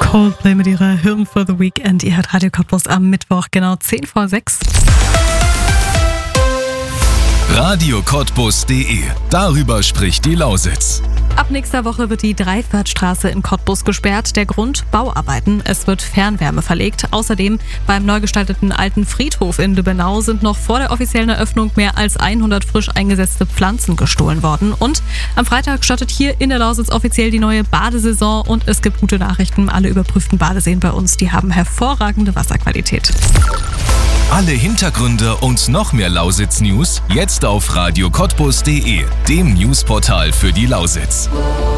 Coldplay mit ihrer Hymn for the Weekend. Ihr hört Radio Cottbus am Mittwoch, genau 10 vor 6. RadioCottbus.de. Darüber spricht die Lausitz. Ab nächster Woche wird die Dreifahrtstraße in Cottbus gesperrt. Der Grund: Bauarbeiten. Es wird Fernwärme verlegt. Außerdem beim neu gestalteten alten Friedhof in Lübbenau sind noch vor der offiziellen Eröffnung mehr als 100 frisch eingesetzte Pflanzen gestohlen worden. Und am Freitag startet hier in der Lausitz offiziell die neue Badesaison. Und es gibt gute Nachrichten. Alle überprüften Badeseen bei uns, die haben hervorragende Wasserqualität. Alle Hintergründe und noch mehr Lausitz-News jetzt auf RadioCottbus.de, dem Newsportal für die Lausitz.